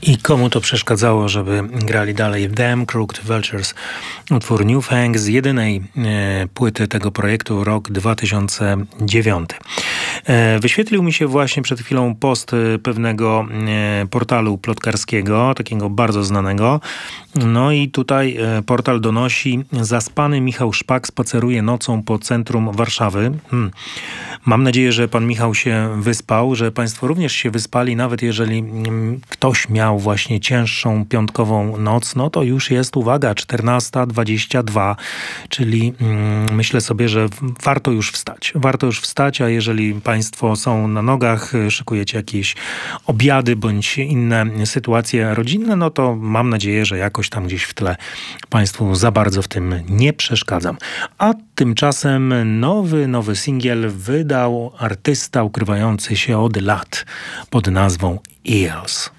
I komu to przeszkadzało, żeby grali dalej Them, Crooked Vultures, utwór Newfang z jedynej płyty tego projektu, rok 2009. Wyświetlił mi się właśnie przed chwilą post pewnego portalu plotkarskiego, takiego bardzo znanego. No i tutaj portal donosi: zaspany Michał Szpak spaceruje nocą po centrum Warszawy. Mam nadzieję, że pan Michał się wyspał, że państwo również się wyspali, nawet jeżeli ktoś miał właśnie cięższą piątkową noc, no to już jest, uwaga, 14:22, czyli myślę sobie, że warto już wstać. Warto już wstać, a jeżeli państwo są na nogach, szykujecie jakieś obiady bądź inne sytuacje rodzinne, no to mam nadzieję, że jakoś tam gdzieś w tle państwu za bardzo w tym nie przeszkadzam. A tymczasem nowy singiel wydał artysta ukrywający się od lat pod nazwą Eels.